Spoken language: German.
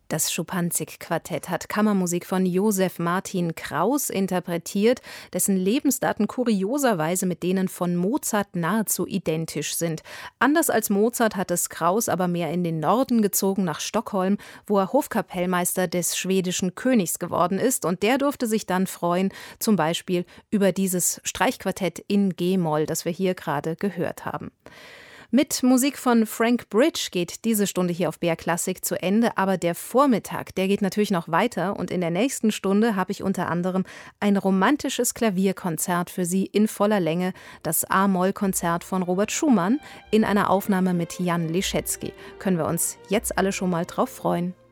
Das Schuppanzig-Quartett hat Kammermusik von Josef Martin Kraus interpretiert, dessen Lebensdaten kurioserweise mit denen von Mozart nahezu identisch sind. Anders als Mozart hat es Kraus aber mehr in den Norden gezogen, nach Stockholm, wo er Hofkapellmeister des schwedischen Königs geworden ist. Und der durfte sich dann freuen, zum Beispiel über dieses Streichquartett in G-Moll, das wir hier gerade gehört haben. Mit Musik von Frank Bridge geht diese Stunde hier auf BR Klassik zu Ende, aber der Vormittag, der geht natürlich noch weiter und in der nächsten Stunde habe ich unter anderem ein romantisches Klavierkonzert für Sie in voller Länge, das A-Moll-Konzert von Robert Schumann in einer Aufnahme mit Jan Liszewski. Können wir uns jetzt alle schon mal drauf freuen.